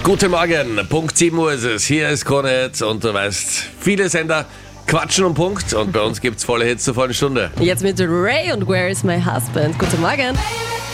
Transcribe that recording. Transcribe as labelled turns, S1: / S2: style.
S1: Guten Morgen, Punkt 7 Uhr ist es. Hier ist Krone und du weißt, viele Sender quatschen um Punkt und bei uns gibt's volle Hits zur vollen Stunde.
S2: Jetzt mit Ray und Where is my husband? Guten Morgen.